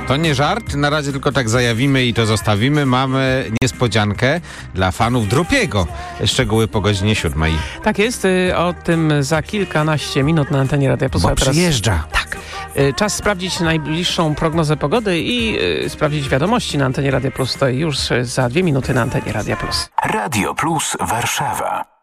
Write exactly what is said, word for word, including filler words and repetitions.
To nie żart, na razie tylko tak zajawimy i to zostawimy. Mamy niespodziankę dla fanów Drupiego. Szczegóły po godzinie siódmej. Tak jest, y, o tym za kilkanaście minut na antenie Radia Plus. Bo A teraz... przyjeżdża. Tak. Y, Czas sprawdzić najbliższą prognozę pogody i y, sprawdzić wiadomości na antenie Radia Plus. To już y, za dwie minuty na antenie Radia Plus. Radio Plus Warszawa.